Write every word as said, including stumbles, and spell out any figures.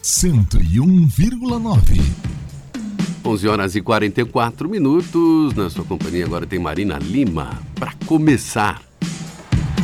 cento e um vírgula nove. onze horas e quarenta e quatro minutos. Na sua companhia agora tem Marina Lima para começar